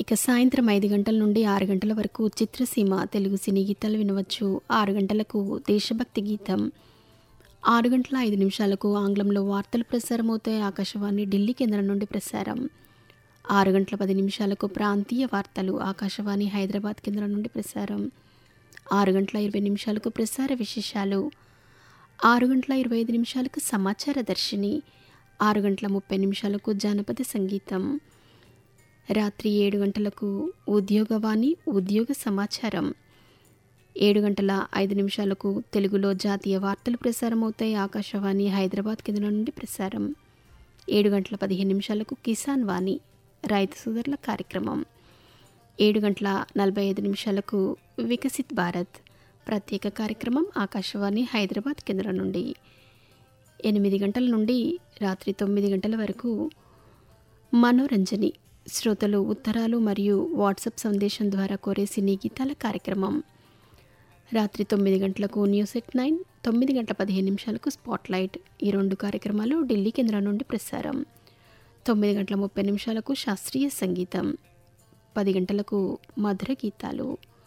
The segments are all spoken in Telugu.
ఇక సాయంత్రం 5 గంటల నుండి 6 గంటల వరకు చిత్రసీమ తెలుగు సినీ గీతాలు వినవచ్చు. 6 గంటలకు దేశభక్తి గీతం, 6 గంటల 5 నిమిషాలకు ఆంగ్లంలో వార్తలు ప్రసారమవుతాయి. ఆకాశవాణి ఢిల్లీ కేంద్రం నుండి ప్రసారం. 6 గంటల 10 నిమిషాలకు ప్రాంతీయ వార్తలు, ఆకాశవాణి హైదరాబాద్ కేంద్రం నుండి ప్రసారం. 6 గంటల 20 నిమిషాలకు ప్రసార విశేషాలు, 6 గంటల 25 నిమిషాలకు సమాచార దర్శిని, 6 గంటల 30 నిమిషాలకు జానపద సంగీతం. రాత్రి 7 గంటలకు ఉద్యోగవాణి ఉద్యోగ సమాచారం. 7 గంటల 5 నిమిషాలకు తెలుగులో జాతీయ వార్తలు ప్రసారమవుతాయి. ఆకాశవాణి హైదరాబాద్ కేంద్రం నుండి ప్రసారం. 7 గంటల 15 నిమిషాలకు కిసాన్ వాణి రైతు సోదరుల కార్యక్రమం. 7 గంటల 45 నిమిషాలకు వికసిత్ భారత్ ప్రత్యేక కార్యక్రమం ఆకాశవాణి హైదరాబాద్ కేంద్రం నుండి. 8 గంటల నుండి రాత్రి 9 గంటల వరకు మనోరంజని శ్రోతలు ఉత్తరాలు మరియు వాట్సాప్ సందేశం ద్వారా కోరే సినీ గీతాల కార్యక్రమం. రాత్రి 9 గంటలకు న్యూస్ ఎట్ 9, 9 గంటల 15 నిమిషాలకు స్పాట్లైట్. ఈ 2 కార్యక్రమాలు ఢిల్లీ కేంద్రం నుండి ప్రసారం. 9 గంటల 30 నిమిషాలకు శాస్త్రీయ సంగీతం, 10 గంటలకు మధుర గీతాలు.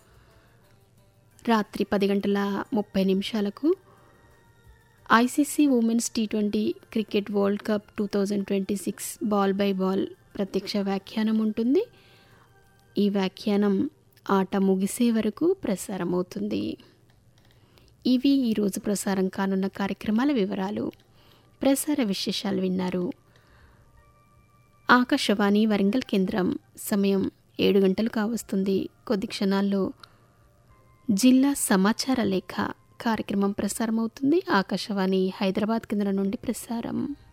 రాత్రి 10 గంటల 30 నిమిషాలకు ICC women's T20 cricket world cup 2026 ball by ball ప్రత్యక్ష వ్యాఖ్యానం ఉంటుంది. ఈ వ్యాఖ్యానం ఆట ముగిసే వరకు ప్రసారమవుతుంది. ఇవి ఈరోజు ప్రసారం కానున్న కార్యక్రమాల వివరాలు. ప్రసార విశేషాలు విన్నారు. ఆకాశవాణి వరంగల్ కేంద్రం సమయం 7 గంటలు కావస్తుంది. కొద్ది క్షణాల్లో జిల్లా సమాచార లేఖ కార్యక్రమం ప్రసారమవుతుంది. ఆకాశవాణి హైదరాబాద్ కేంద్రం నుండి ప్రసారం.